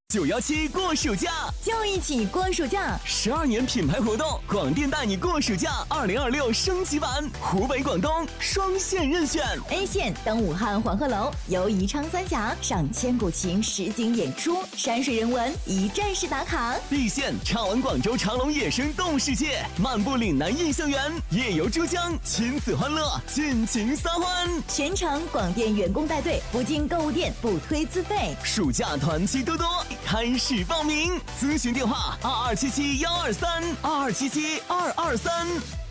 917过暑假， 就一起过暑假 ！12年品牌活动，广电带你过暑假2026升级版，湖北、广东双线任选。 A 线登武汉黄鹤楼，游宜昌三峡，赏千古情实景演出，山水人文一站式打卡。 B 线畅玩广州长隆野生动物世界，漫步岭南印象园，夜游珠江，亲子欢乐，尽情撒欢。 全程广电员工带队，不进购物店，不推自费。 暑假团期多多，开始报名，咨询电话2277-123，2277-223。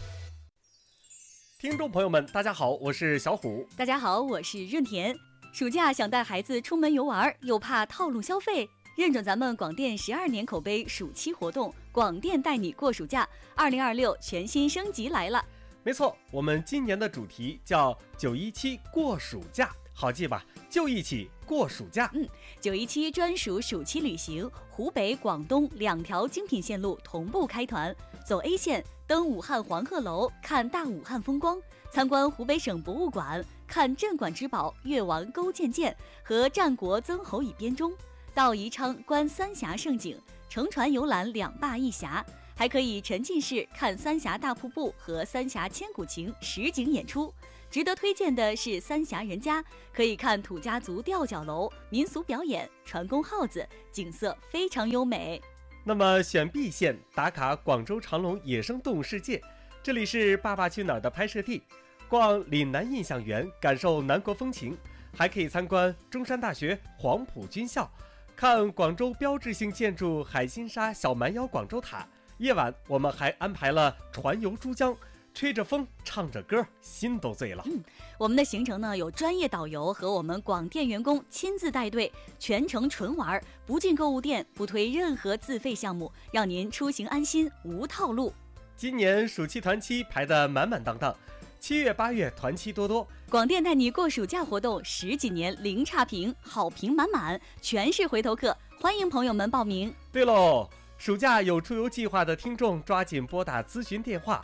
听众朋友们，大家好，我是小虎。 大家好，我是润田。暑假想带孩子出门游玩，又怕套路消费，认准咱们广电12年口碑暑期活动，广电带你过暑假2026全新升级来了。 没错，我们今年的主题叫917过暑假，好记吧？就一起过暑假。 917专属暑期旅行，湖北、广东2条精品线路同步开团。走 A 线，登武汉黄鹤楼，看大武汉风光；参观湖北省博物馆，看镇馆之宝越王勾践剑和战国曾侯乙编钟；到宜昌观三峡胜景，乘船游览2坝1峡。还可以沉浸式看三峡大瀑布和三峡千古情实景演出。值得推荐的是三峡人家，可以看土家族吊脚楼、民俗表演、船工号子，景色非常优美。 那么选 B 线，打卡广州长隆野生动物世界，这里是《爸爸去哪儿》的拍摄地，逛岭南印象园，感受南国风情，还可以参观中山大学黄埔军校，看广州标志性建筑海心沙小蛮腰广州塔。夜晚我们还安排了船游珠江，吹着风唱着歌，心都醉了。 我们的行程呢有专业导游和我们广电员工亲自带队，全程纯玩，不进购物店，不推任何自费项目，让您出行安心无套路。 今年暑期团期排得满满当当，7月8月团期多多。 广电带你过暑假活动10几年零差评，好评满满，全是回头客，欢迎朋友们报名。 对喽，暑假有出游计划的听众，抓紧拨打咨询电话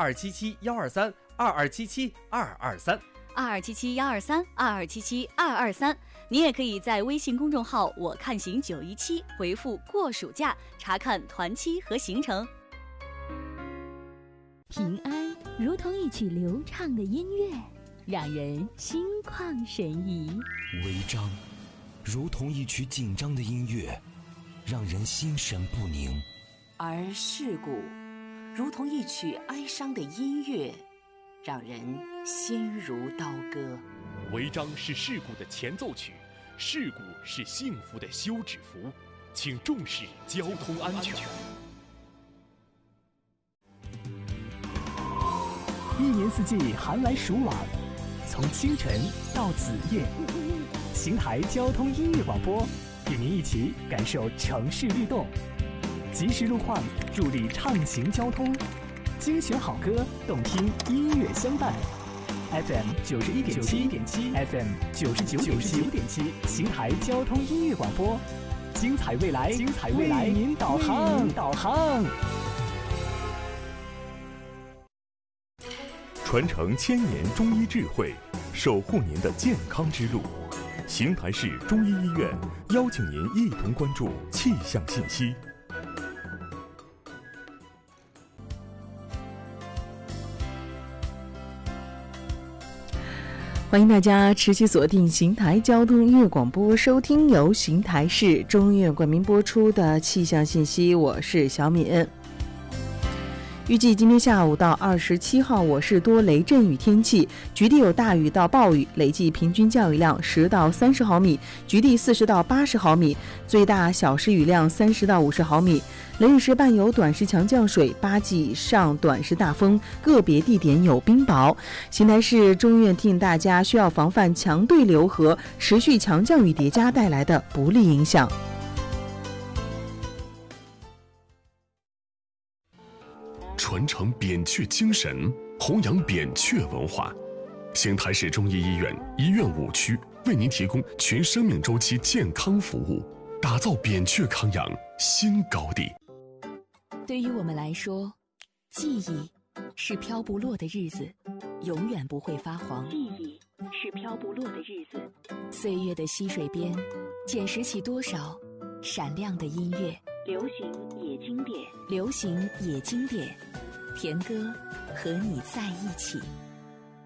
2277-123，2277-223，2277-223。你也可以在微信公众号我看行917回复过暑假，查看团期和行程。 平安如同一曲流畅的音乐，让人心旷神怡； 违章如同一曲紧张的音乐，让人心神不宁； 而事故如同一曲哀伤的音乐，让人心如刀割。 违章是事故的前奏曲，事故是幸福的休止符，请重视交通安全。 一年四季寒来暑往，从清晨到子夜，邢台交通音乐广播与您一起感受城市律动，及时路况助力畅行交通，精选好歌，动听音乐相伴。FM 91.7 FM 99.7，邢台交通音乐广播，精彩未来，为您导航。 传承1000年中医智慧，守护您的健康之路。邢台市中医医院邀请您一同关注气象信息。 欢迎大家持续锁定邢台交通音乐广播，收听由邢台市中医院冠名播出的气象信息，我是小敏。预计今天下午到27号，我市多雷阵雨天气，局地有大雨到暴雨，累计平均降雨量10到30毫米，局地40到80毫米，最大小时雨量30到50毫米。雷雨时伴有短时强降水，8级以上短时大风，个别地点有冰雹。邢台市中医院提醒大家，需要防范强对流和持续强降雨叠加带来的不利影响。 传承扁鹊精神，弘扬扁鹊文化。邢台市中医医院医院5区为您提供全生命周期健康服务，打造扁鹊康养新高地。 对于我们来说，记忆是飘不落的日子，永远不会发黄。 记忆是飘不落的日子， 岁月的溪水边，捡拾起多少闪亮的音乐， 流行也经典， 流行也经典，田歌和你在一起。